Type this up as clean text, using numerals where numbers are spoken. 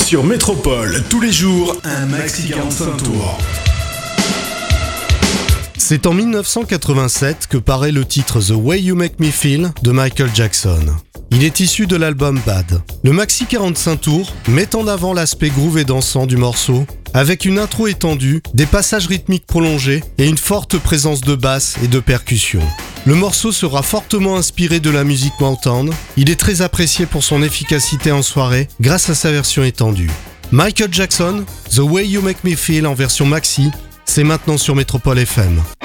Sur Métropole, tous les jours, un maxi 45 tours. C'est en 1987 que paraît le titre The Way You Make Me Feel de Michael Jackson. Il est issu de l'album Bad. Le maxi 45 tours met en avant l'aspect groove et dansant du morceau, avec une intro étendue, des passages rythmiques prolongés et une forte présence de basse et de percussion. Le morceau sera fortement inspiré de la musique Motown. Il est très apprécié pour son efficacité en soirée grâce à sa version étendue. Michael Jackson, The Way You Make Me Feel en version maxi, c'est maintenant sur Métropole FM.